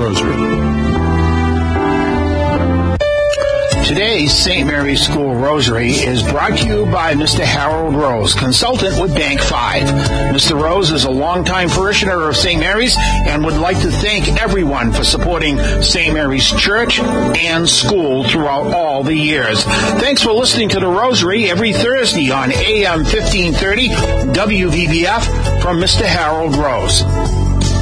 Rosary. Today's St. Mary's School Rosary is brought to you by Mr. Harold Rose, consultant with Bank 5. Mr. Rose is a longtime parishioner of St. Mary's and would like to thank everyone for supporting St. Mary's Church and school throughout all the years. Thanks for listening to the Rosary every Thursday on AM 1530 WVBF from Mr. Harold Rose.